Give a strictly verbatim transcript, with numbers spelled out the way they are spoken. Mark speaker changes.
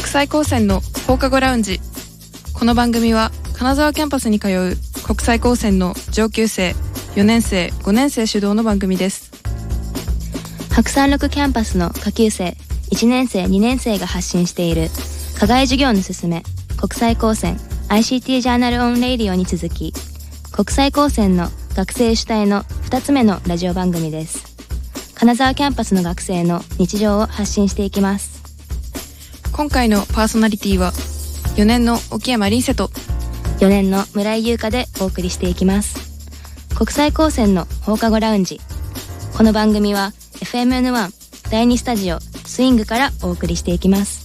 Speaker 1: 際高専の放課後ラウンジ。この番組は金沢キャンパスに通う国際高専の上級生、よねん生、ごねん生主導の番組です。
Speaker 2: 白山六キャンパスの下級生、いちねん生、にねん生が発信している課外授業のすすめ、国際高専 アイシーティー ジャーナルオンレイディオに続き、国際高専の学生主体のふたつめのラジオ番組です。金沢キャンパスの学生の日常を発信していきます。
Speaker 1: 今回のパーソナリティはよねんの沖山凛瀬と
Speaker 2: よねんの村井優香でお送りしていきます。国際高専の放課後ラウンジ。この番組は エフエムエヌワン だいにスタジオスイングからお送りしていきます。